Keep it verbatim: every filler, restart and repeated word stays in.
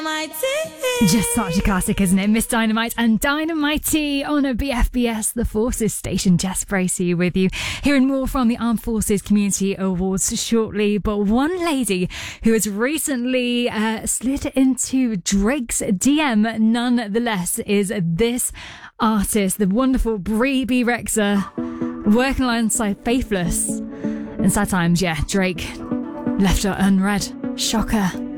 Just such a classic, isn't it? Miss Dynamite and Dynamite on a B F B S, the Forces station. Jess Bracey with you. Hearing more from the Armed Forces Community Awards shortly. But one lady who has recently uh, slid into Drake's D M, nonetheless, is this artist, the wonderful Brie B. Rexha, working alongside Faithless. And sad times, yeah, Drake left her unread. Shocker.